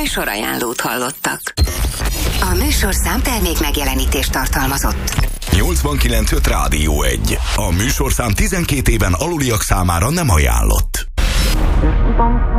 műsorajánlót hallottak. A műsorszám termék megjelenítést tartalmazott. 89.5 Rádió 1. A műsorszám 12 éven aluliak számára nem ajánlott.